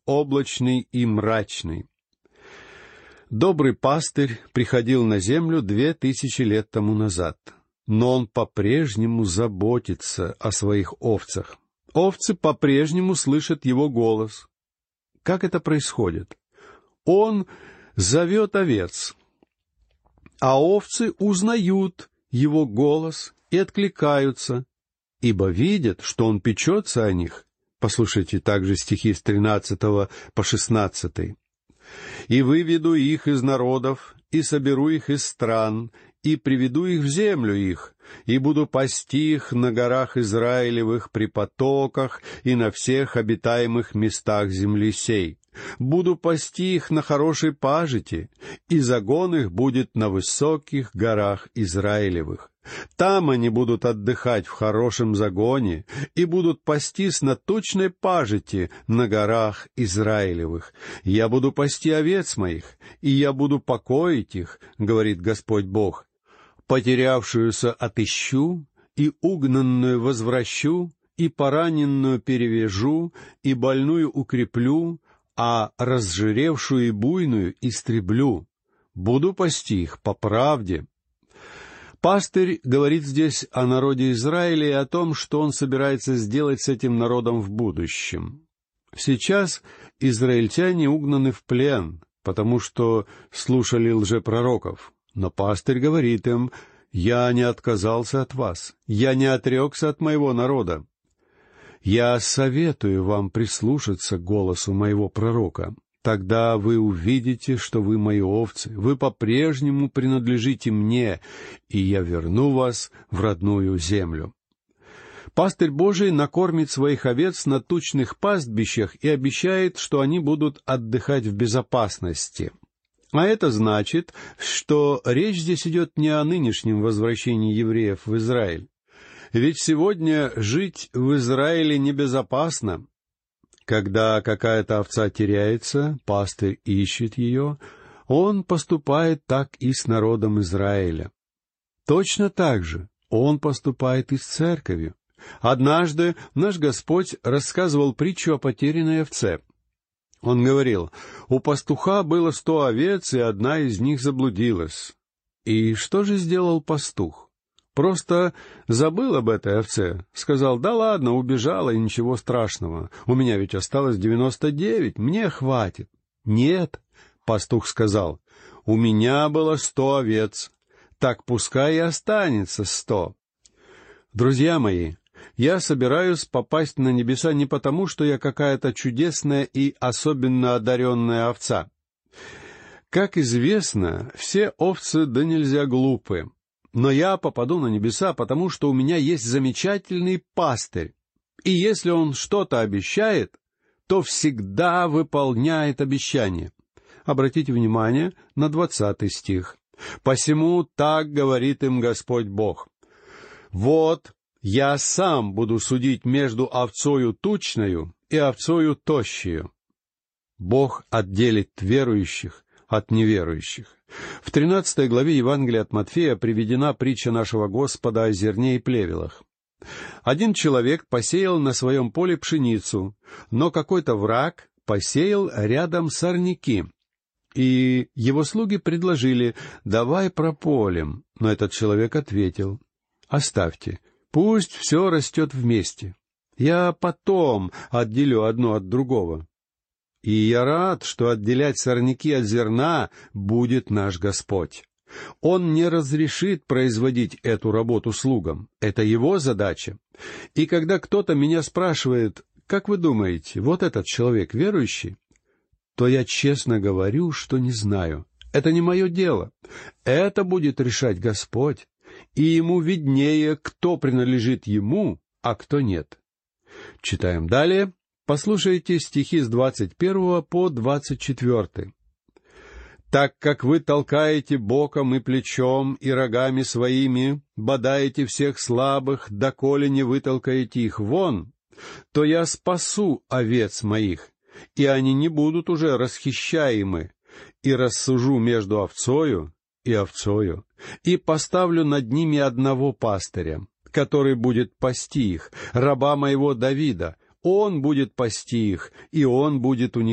облачный и мрачный. Добрый пастырь приходил на землю 2000 лет тому назад, но он по-прежнему заботится о своих овцах. Овцы по-прежнему слышат его голос. Как это происходит? Он зовет овец, а овцы узнают его голос и откликаются, ибо видят, что он печется о них. Послушайте также стихи с 13 по 16. «И выведу их из народов, и соберу их из стран, и приведу их в землю их, и буду пасти их на горах Израилевых при потоках и на всех обитаемых местах земли сей. Буду пасти их на хорошей пажити, и загон их будет на высоких горах Израилевых. Там они будут отдыхать в хорошем загоне и будут пастись на тучной пажити на горах Израилевых. Я буду пасти овец моих, и я буду покоить их, говорит Господь Бог. Потерявшуюся отыщу, и угнанную возвращу, и пораненную перевяжу, и больную укреплю, а разжиревшую и буйную истреблю. Буду пасти их по правде». Пастырь говорит здесь о народе Израиля и о том, что он собирается сделать с этим народом в будущем. Сейчас израильтяне угнаны в плен, потому что слушали лжепророков. Но пастырь говорит им: «Я не отказался от вас, я не отрекся от моего народа. Я советую вам прислушаться к голосу моего пророка. Тогда вы увидите, что вы мои овцы, вы по-прежнему принадлежите мне, и я верну вас в родную землю». Пастырь Божий накормит своих овец на тучных пастбищах и обещает, что они будут отдыхать в безопасности. А это значит, что речь здесь идет не о нынешнем возвращении евреев в Израиль. Ведь сегодня жить в Израиле небезопасно. Когда какая-то овца теряется, пастырь ищет ее, он поступает так и с народом Израиля. Точно так же он поступает и с церковью. Однажды наш Господь рассказывал притчу о потерянной овце. Он говорил: «У пастуха было 100 овец, и одна из них заблудилась». И что же сделал пастух? Просто забыл об этой овце, сказал: «Да ладно, убежала, и ничего страшного. У меня ведь осталось 99, мне хватит». Нет, пастух сказал: «У меня было 100 овец, так пускай и останется 100». Друзья мои, я собираюсь попасть на небеса не потому, что я какая-то чудесная и особенно одаренная овца. Как известно, все овцы да нельзя глупы. Но я попаду на небеса, потому что у меня есть замечательный пастырь. И если он что-то обещает, то всегда выполняет обещание. Обратите внимание на 20 стих. «Посему так говорит им Господь Бог: вот я сам буду судить между овцою тучною и овцою тощею». Бог отделит верующих от неверующих. В 13 главе Евангелия от Матфея приведена притча нашего Господа о зерне и плевелах. Один человек посеял на своем поле пшеницу, но какой-то враг посеял рядом сорняки. И его слуги предложили: «Давай прополем». Но этот человек ответил: «Оставьте, пусть все растет вместе. Я потом отделю одно от другого». И я рад, что отделять сорняки от зерна будет наш Господь. Он не разрешит производить эту работу слугам. Это его задача. И когда кто-то меня спрашивает: «Как вы думаете, вот этот человек верующий?», то я честно говорю, что не знаю. Это не мое дело. Это будет решать Господь. И ему виднее, кто принадлежит ему, а кто нет. Читаем далее. Послушайте стихи с 21 по 24. «Так как вы толкаете боком и плечом и рогами своими, бодаете всех слабых, доколе не вытолкаете их вон, то я спасу овец моих, и они не будут уже расхищаемы, и рассужу между овцою и овцою, и поставлю над ними одного пастыря, который будет пасти их, раба моего Давида. Он будет пасти их, и он будет у них